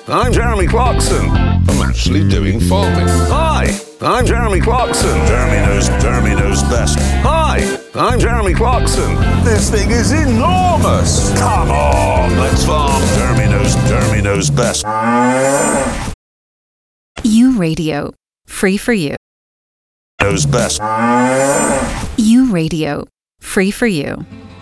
I'm Jeremy Clarkson. I'm actually doing farming. Hi, I'm Jeremy Clarkson. Jeremy knows best. Hi, I'm Jeremy Clarkson. This thing is enormous. Come on, let's farm. Jeremy knows best. U Radio, free for you. Knows best. U Radio, free for you.